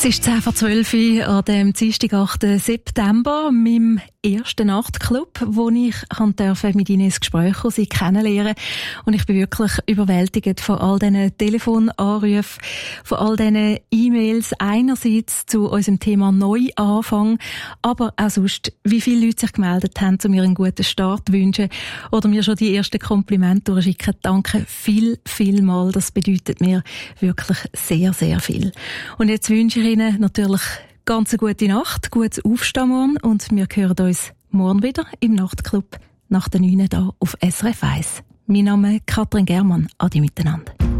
Es ist 10:12 an dem Dienstag, 8. September, meinem ersten Nachtclub, wo ich mit Ihnen ins Gespräch kommen, Sie kennenlernen. Und ich bin wirklich überwältigt von all diesen Telefonanrufen, von all diesen E-Mails, einerseits zu unserem Thema Neuanfang, aber auch sonst, wie viele Leute sich gemeldet haben, zu mir einen guten Start wünschen oder mir schon die ersten Komplimente durchschicken. Danke viel. Das bedeutet mir wirklich sehr, sehr viel. Und jetzt wünsche ich Ihnen natürlich ganz eine gute Nacht, gutes Aufstehen morgen und wir hören uns morgen wieder im Nachtclub nach der 9 hier auf SRF 1. Mein Name ist Katrin Germann. Adi miteinander.